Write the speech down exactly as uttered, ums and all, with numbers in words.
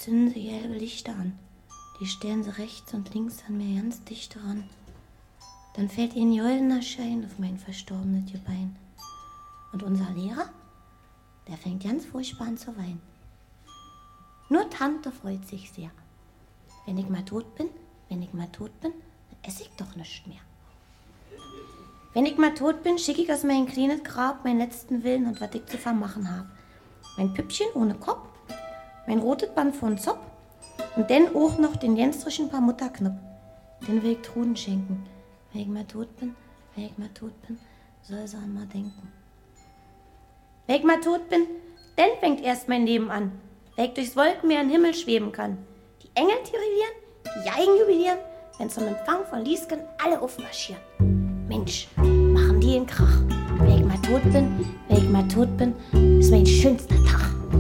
zünden sie gelbe Lichter an. Die stellen sie rechts und links an mir ganz dicht ran. Dann fällt ihnen goldener Schein auf mein verstorbenes Gebein. Und unser Lehrer, der fängt ganz furchtbar an zu weinen. Nur Tante freut sich sehr. Wenn ich mal tot bin, wenn ich mal tot bin, dann esse ich doch nichts mehr. Wenn ich mal tot bin, schicke ich aus meinem kleinen Grab meinen letzten Willen und was ich zu vermachen habe. Mein Püppchen ohne Kopf, mein rotes Band von Zopp und dann auch noch den jänstrischen paar Mutterknopf. Den will ich Truden schenken. Wenn ich mal tot bin, wenn ich mal tot bin, soll sie an mal denken. Wenn ich mal tot bin, dann fängt erst mein Leben an. Wenn ich durchs Wolkenmeer in den Himmel schweben kann. Die Engel tirillieren, die Geigen jubilieren, wenn zum Empfang von Liesken alle aufmarschieren. Mensch, machen die einen Krach. Wenn ich mal tot bin, wenn ich mal tot bin, ist mein schönster Tag.